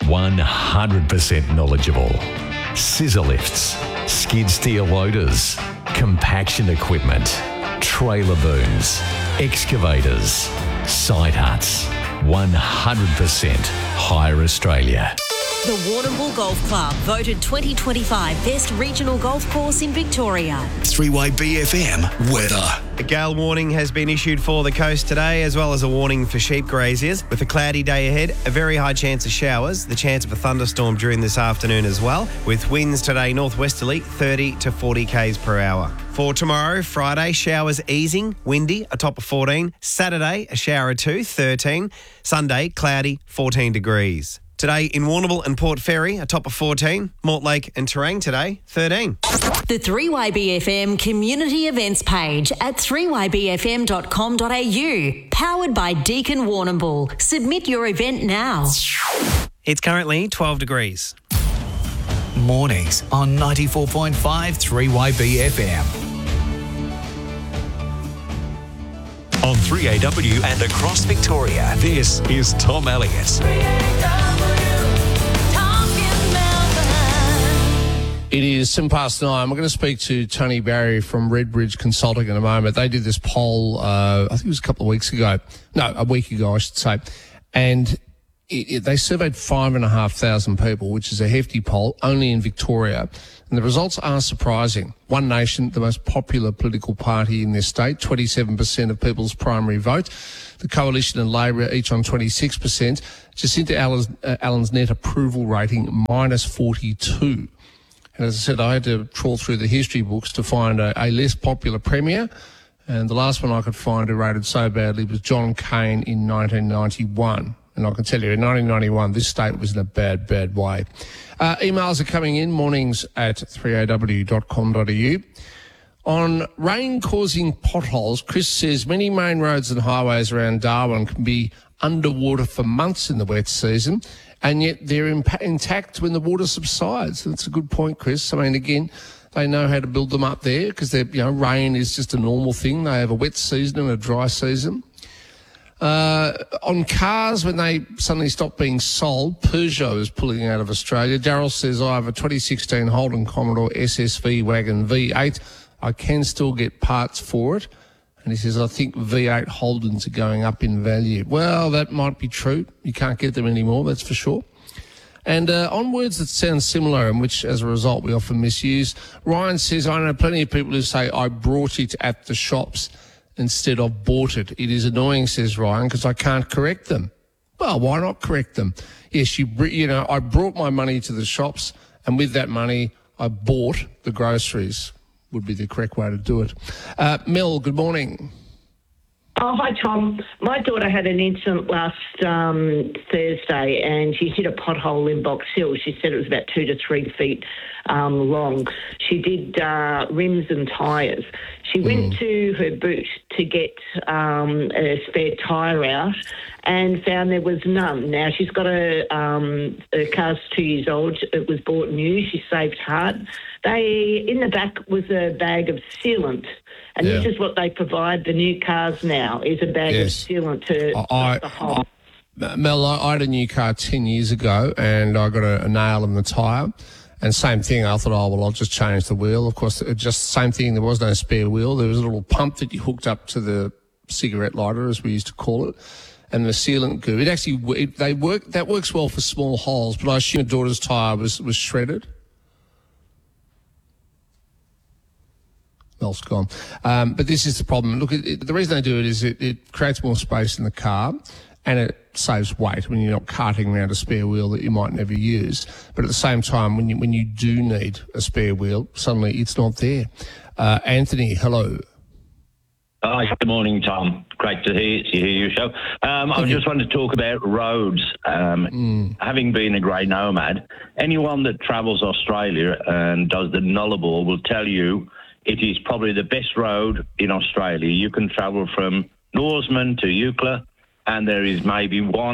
100% knowledgeable. Scissor lifts, skid steer loaders, compaction equipment, trailer booms, excavators, site huts. 100% Hire Australia. The Warrnambool Golf Club voted 2025 Best Regional Golf Course in Victoria. 3YBFM weather. A gale warning has been issued for the coast today, as well as a warning for sheep graziers. With a cloudy day ahead, a very high chance of showers, the chance of a thunderstorm during this afternoon as well, with winds today northwesterly 30 to 40 k's per hour. For tomorrow, Friday, showers easing, windy, a top of 14. Saturday, a shower of 2, 13. Sunday, cloudy, 14 degrees. Today in Warrnambool and Port Fairy, a top of 14. Mortlake and Terang today, 13. The 3YBFM community events page at 3ybfm.com.au. Powered by Deakin Warrnambool. Submit your event now. It's currently 12 degrees. Mornings on 94.5 3YBFM. On 3AW and across Victoria, this is Tom Elliott. It is 9:07. I'm going to speak to Tony Barry from Redbridge Consulting in a moment. They did this poll, I think it was a couple of weeks ago. No, a week ago, I should say. And they surveyed 5,500 people, which is a hefty poll, only in Victoria. And the results are surprising. One Nation, the most popular political party in this state, 27% of people's primary vote. The Coalition and Labor each on 26%. Jacinta Allen's net approval rating, minus 42. And as I said, I had to trawl through the history books to find a less popular premier. And the last one I could find who rated so badly was John Cain in 1991. And I can tell you, in 1991, this state was in a bad, bad way. Emails are coming in, mornings at 3aw.com.au. On rain causing potholes, Chris says many main roads and highways around Darwin can be underwater for months in the wet season, and yet they're intact when the water subsides. That's a good point, Chris. I mean, again, they know how to build them up there because rain is just a normal thing. They have a wet season and a dry season. On cars, when they suddenly stop being sold, Peugeot is pulling out of Australia. Daryl says, I have a 2016 Holden Commodore SSV wagon V8. I can still get parts for it. And he says, I think V8 Holdens are going up in value. Well, that might be true. You can't get them anymore, that's for sure. And on words that sound similar and which, as a result, we often misuse, Ryan says, I know plenty of people who say, I brought it at the shops instead of bought it. It is annoying, says Ryan, because I can't correct them. Well, why not correct them? Yes, I brought my money to the shops, and with that money, I bought the groceries. Would be the correct way to do it. Mel, good morning. Oh, hi, Tom. My daughter had an incident last Thursday and she hit a pothole in Box Hill. She said it was about 2 to 3 feet long. She did rims and tyres. She went to her boot to get a spare tyre out and found there was none. Now, she's got her car's 2 years old. It was bought new. She saved hard. In the back was a bag of sealant. And this is what they provide the new cars now, is a bag of sealant to stop the hole. Mel, I had a new car 10 years ago and I got a nail in the tyre. And same thing, I thought, I'll just change the wheel. Of course, just same thing, there was no spare wheel. There was a little pump that you hooked up to the cigarette lighter, as we used to call it, and the sealant goo. It actually, that works well for small holes, but I assume your daughter's tyre was shredded. Mel's gone. But this is the problem. Look, the reason they do it is it creates more space in the car and it saves weight when you're not carting around a spare wheel that you might never use. But at the same time, when you do need a spare wheel, suddenly it's not there. Anthony, hello. Hi, good morning, Tom. Great to hear your show. I just wanted to talk about roads. Having been a grey nomad, anyone that travels Australia and does the Nullarbor will tell you it is probably the best road in Australia. You can travel from Norseman to Eucla, and there is maybe one